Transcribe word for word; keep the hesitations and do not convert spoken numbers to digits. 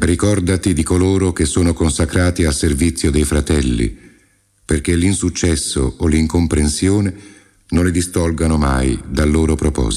Ricordati di coloro che sono consacrati al servizio dei fratelli, perché l'insuccesso o l'incomprensione non li distolgano mai dal loro proposito.